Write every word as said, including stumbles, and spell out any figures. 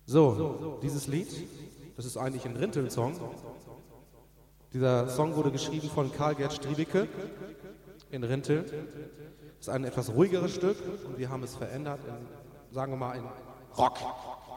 So, dieses Lied, das ist eigentlich ein Rinteln-Song. Dieser Song wurde geschrieben von Karl-Gerd Striebeke in Rinteln. Das ist ein etwas ruhigeres Stück und wir haben es verändert in, sagen wir mal, in Rock.